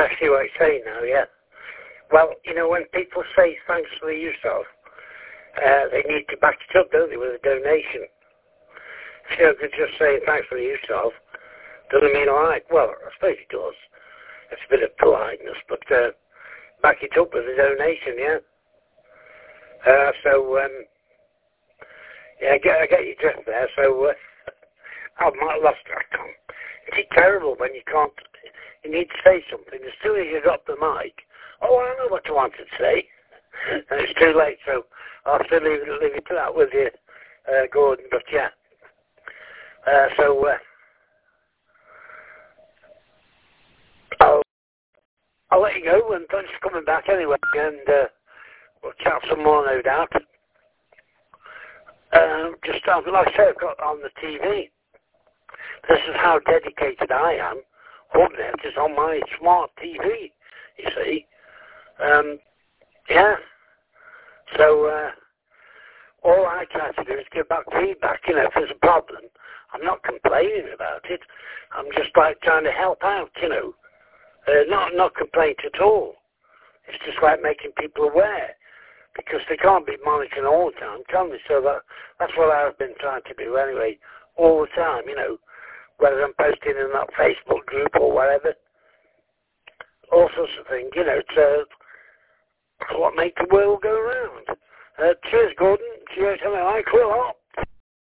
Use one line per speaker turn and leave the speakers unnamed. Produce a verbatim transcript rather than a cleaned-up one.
see what you're saying now, yeah. Well, you know, when people say thanks for the use of, uh, they need to back it up, don't they, with a donation. If you could just say thanks for the use of, doesn't mean I like. Well, I suppose it does. It's a bit of politeness, but uh, back it up with a donation, yeah. Uh, so, um, yeah, I get, I get your drift there, so uh, I might have lost track on. It's terrible when you can't, you need to say something. As soon as you drop the mic, oh, I know what you wanted to say. And it's too late, so I'll have to leave, leave it to that with you, uh, Gordon, but yeah. Uh, so, uh, I'll, I'll let you go, and thanks for coming back anyway, and uh, we'll chat some more, no doubt. Um, just uh, like I said, I've got on the T V. This is how dedicated I am. Holding it is on my smart T V, you see. Um, yeah. So, uh, all I try to do is give back feedback. You know, if there's a problem, I'm not complaining about it. I'm just like trying to help out, you know. Uh, not, not complaint at all. It's just like making people aware. Because they can't be monitoring all the time, can they? So that, that's what I've been trying to do anyway, all the time, you know. Whether I'm posting in that Facebook group or whatever. All sorts of things, you know. It's uh, what makes the world go round. Uh, cheers, Gordon. Cheers, hello, I quit up.